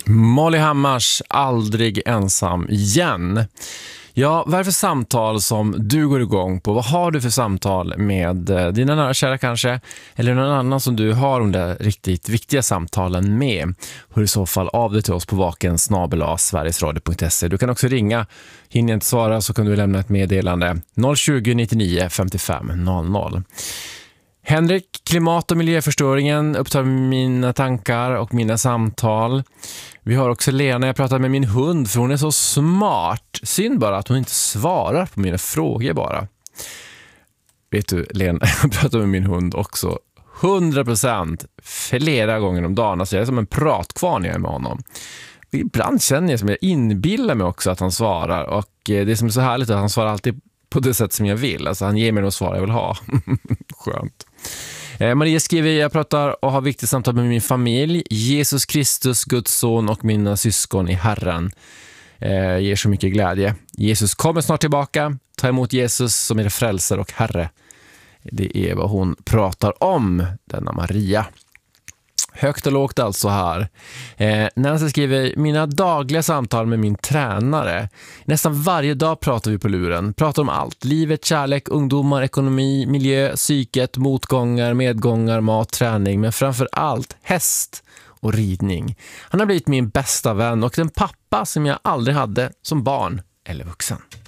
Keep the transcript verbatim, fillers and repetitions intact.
Molly Hammars Aldrig ensam igen. Ja, vad är det för samtal som du går igång på? Vad har du för samtal med dina nära kära kanske? Eller någon annan som du har de där riktigt viktiga samtalen med? Hör i så fall av dig till oss på vaken snabel-a sverigesradio punkt se. Du kan också ringa. Hinner jag inte svara så kan du lämna ett meddelande noll tjugo, nittionio, femtiofem noll noll. Henrik, klimat- och miljöförstöringen upptar mina tankar och mina samtal. Vi har också Lena, jag pratar med min hund för hon är så smart. Synd bara att hon inte svarar på mina frågor bara. Vet du, Lena, jag pratar med min hund också hundra procent flera gånger om dagen. Alltså jag är som en pratkvarn när jag är med honom. Ibland känner jag som jag inbillar mig också att han svarar. Och det som är så härligt är att han svarar alltid på det sätt som jag vill. Alltså han ger mig något svar jag vill ha. Skönt. Eh, Maria skriver, jag pratar och har viktigt samtal med min familj. Jesus Kristus, Guds son och mina syskon i Herren. Eh, ger så mycket glädje. Jesus kommer snart tillbaka. Ta emot Jesus som är frälsare och Herre. Det är vad hon pratar om, denna Maria. Högt och lågt alltså här. Eh, Nancy skriver, mina dagliga samtal med min tränare. Nästan varje dag pratar vi på luren. Pratar om allt. Livet, kärlek, ungdomar, ekonomi, miljö, psyket, motgångar, medgångar, mat, träning. Men framför allt häst och ridning. Han har blivit min bästa vän och den pappa som jag aldrig hade som barn eller vuxen.